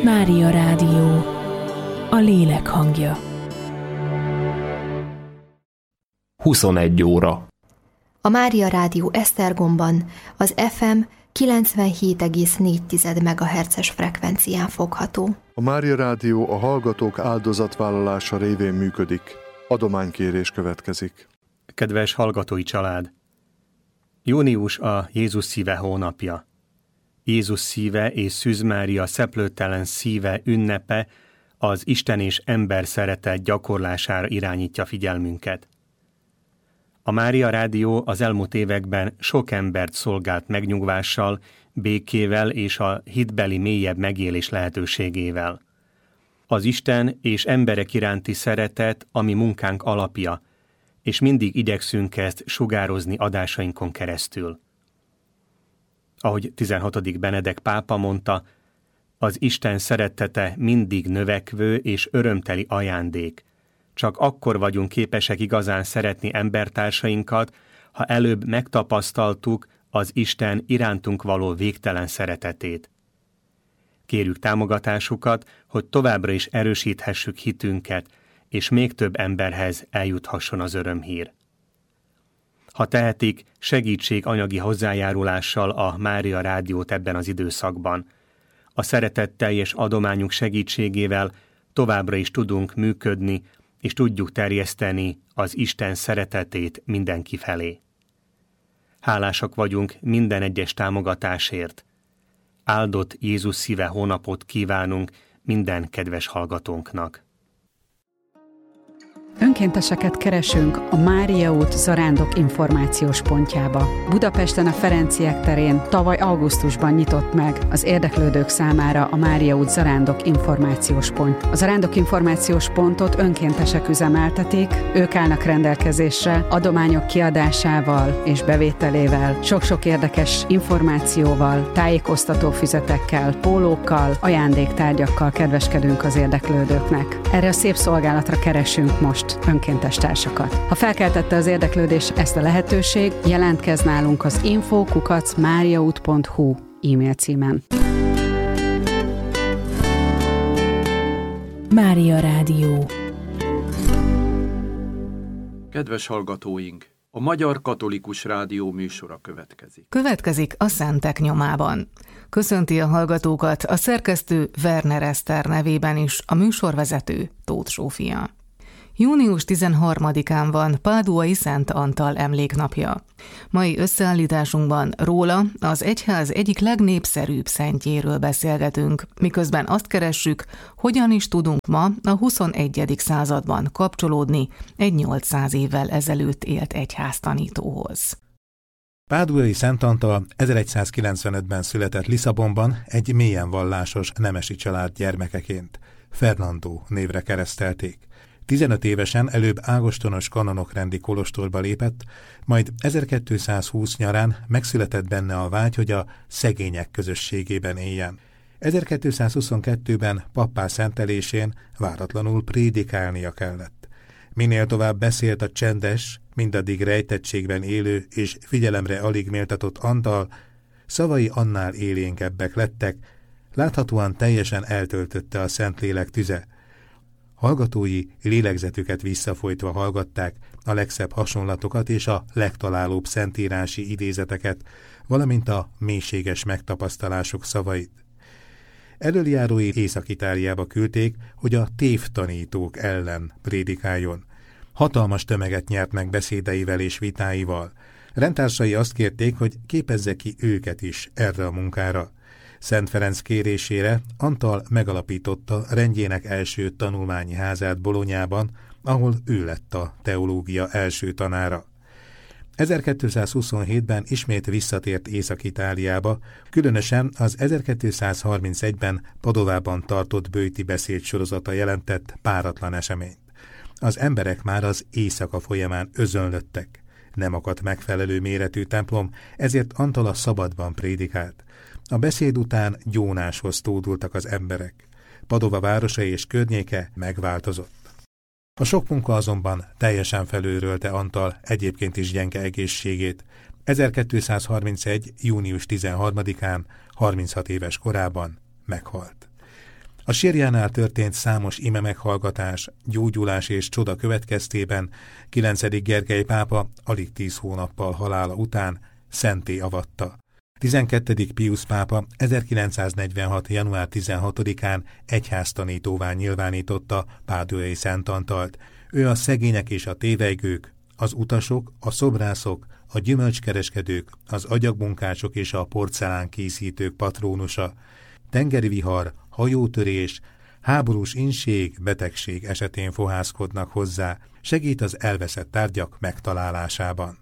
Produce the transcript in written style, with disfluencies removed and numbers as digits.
Mária Rádió, a lélek hangja. 21 óra. A Mária Rádió Esztergomban az FM 97,4 MHz-es frekvencián fogható. A Mária Rádió a hallgatók áldozatvállalása révén működik. Adománykérés következik. Kedves hallgatói család! Június a Jézus szíve hónapja. Jézus szíve és Szűz Mária szeplőtelen szíve ünnepe az Isten és ember szeretet gyakorlására irányítja figyelmünket. A Mária Rádió az elmúlt években sok embert szolgált megnyugvással, békével és a hitbeli mélyebb megélés lehetőségével. Az Isten és emberek iránti szeretet a mi munkánk alapja, és mindig igyekszünk ezt sugározni adásainkon keresztül. Ahogy 16. Benedek pápa mondta, az Isten szeretete mindig növekvő és örömteli ajándék. Csak akkor vagyunk képesek igazán szeretni embertársainkat, ha előbb megtapasztaltuk az Isten irántunk való végtelen szeretetét. Kérjük támogatásukat, hogy továbbra is erősíthessük hitünket, és még több emberhez eljuthasson az örömhír. Ha tehetik, segítség anyagi hozzájárulással a Mária Rádiót ebben az időszakban. A szeretetteljes adományunk segítségével továbbra is tudunk működni, és tudjuk terjeszteni az Isten szeretetét mindenki felé. Hálásak vagyunk minden egyes támogatásért. Áldott Jézus szíve hónapot kívánunk minden kedves hallgatónknak. Önkénteseket keresünk a Mária út Zarándok információs pontjába. Budapesten a Ferenciek terén tavaly augusztusban nyitott meg az érdeklődők számára a Mária út Zarándok információs pont. A Zarándok információs pontot önkéntesek üzemeltetik, ők állnak rendelkezésre adományok kiadásával és bevételével, sok-sok érdekes információval, tájékoztató füzetekkel, pólókkal, ajándéktárgyakkal kedveskedünk az érdeklődőknek. Erre a szép szolgálatra keresünk most önkéntes társakat. Ha felkeltette az érdeklődés ezt a lehetőség, jelentkezz nálunk az info@mariaut.hu e-mail címen. Mária Rádió. Kedves hallgatóink! A Magyar Katolikus Rádió műsora következik. Következik a Szentek nyomában. Köszönti a hallgatókat a szerkesztő Werner Eszter nevében is a műsorvezető Tóth Zsófia. Június 13-án van Páduai Szent Antal emléknapja. Mai összeállításunkban róla, az egyház egyik legnépszerűbb szentjéről beszélgetünk, miközben azt keressük, hogyan is tudunk ma a 21. században kapcsolódni egy 800 évvel ezelőtt élt egyháztanítóhoz. Páduai Szent Antal 1195-ben született Lisszabonban egy mélyen vallásos nemesi család gyermekeként. Fernando névre keresztelték. 15 évesen előbb ágostonos kanonokrendi kolostorba lépett, majd 1220 nyarán megszületett benne a vágy, hogy a szegények közösségében éljen. 1222-ben pappá szentelésén váratlanul prédikálnia kellett. Minél tovább beszélt a csendes, mindaddig rejtettségben élő és figyelemre alig méltatott Antal, szavai annál élénkebbek lettek, láthatóan teljesen eltöltötte a Szentlélek tüze. Hallgatói lélegzetüket visszafolytva hallgatták a legszebb hasonlatokat és a legtalálóbb szentírási idézeteket, valamint a mélységes megtapasztalások szavait. Elöljárói Észak-Itáliába küldték, hogy a tévtanítók ellen prédikáljon. Hatalmas tömeget nyert meg beszédeivel és vitáival. Rendtársai azt kérték, hogy képezze ki őket is erre a munkára. Szent Ferenc kérésére Antal megalapította rendjének első tanulmányi házát Bolonyában, ahol ő lett a teológia első tanára. 1227-ben ismét visszatért Észak-Itáliába, különösen az 1231-ben Padovában tartott böjti beszédsorozata jelentett páratlan eseményt. Az emberek már az éjszaka folyamán özönlöttek. Nem akadt megfelelő méretű templom, ezért Antal a szabadban prédikált. A beszéd után gyónáshoz tódultak az emberek. Padova városa és környéke megváltozott. A sok munka azonban teljesen felülrölte Antal egyébként is gyenge egészségét. 1231. június 13-án, 36 éves korában meghalt. A sírjánál történt számos ime meghallgatás, gyógyulás és csoda következtében 9. Gergely pápa alig 10 hónappal halála után szentté avatta. 12. Piusz pápa 1946. január 16-án egyháztanítóvá nyilvánította Páduai Szent Antalt. Ő a szegények és a tévejgők, az utasok, a szobrászok, a gyümölcskereskedők, az agyagmunkások és a porcelánkészítők patrónusa. Tengeri vihar, hajótörés, háborús inség, betegség esetén fohászkodnak hozzá, segít az elveszett tárgyak megtalálásában.